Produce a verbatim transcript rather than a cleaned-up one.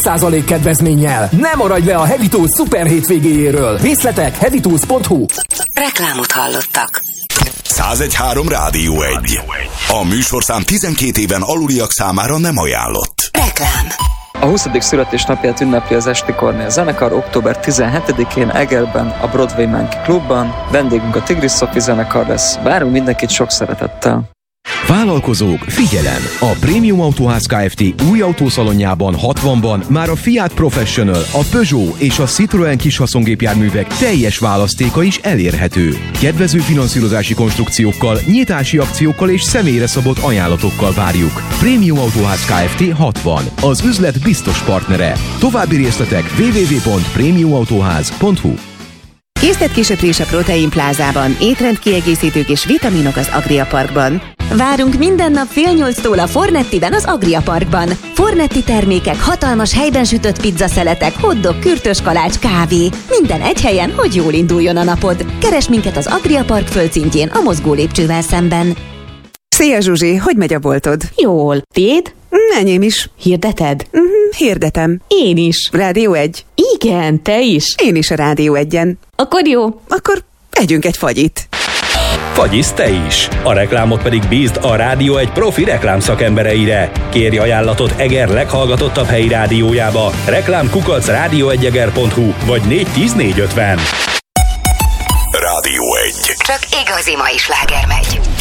százalék kedvezménnyel. Ne maradj le a Heavy Tools szuper hétvégéjéről. Részletek heavy tools pont hu. Reklámot hallottak. száz egy három Rádió egy. A műsorszám tizenkét éven aluliak számára nem ajánlott. Reklám. A huszadik születésnapját ünnepli az Esti Kornél zenekar október tizenhetedikén Egerben, a Broadway Monkey Clubban. Vendégünk a Tigris Sophie zenekar lesz. Várunk mindenkit sok szeretettel. Vállalkozók, figyelem! A Prémium Autóház Kft. Új autószalonjában hatvanban már a Fiat Professional, a Peugeot és a Citroën kishaszongépjárművek teljes választéka is elérhető. Kedvező finanszírozási konstrukciókkal, nyitási akciókkal és személyre szabott ajánlatokkal várjuk. Prémium Autóház Kft. hatvan. Az üzlet biztos partnere. További részletek double-u double-u double-u pont prémium autóház pont hu. Készletkésöprés a Protein Plázában, étrendkiegészítők és vitaminok az Agria Parkban. Várunk minden nap fél nyolctól a Fornettiben az Agria Parkban. Fornetti termékek, hatalmas helyben sütött pizzaszeletek, hotdog, kürtös kalács, kávé. Minden egy helyen, hogy jól induljon a napod. Keresd minket az Agria Park földszintjén, a mozgó lépcsővel szemben. Szia Zsuzsi, hogy megy a boltod? Jól. Tiéd? Enyém is. Hirdeted? Uh-huh, hirdetem. Én is. Rádió egy. Igen, te is. Én is a Rádió egyen. Akkor jó. Akkor együnk egy fagyit. Fagyisz te is! A reklámot pedig bízd a Rádió egy profi reklámszakembereire. Kérj ajánlatot Eger leghallgatottabb helyi rádiójába. Reklám kukac rádió egy eger pont hu vagy négy tíz négy ötven. Rádió egy. Csak igazi mai sláger megy.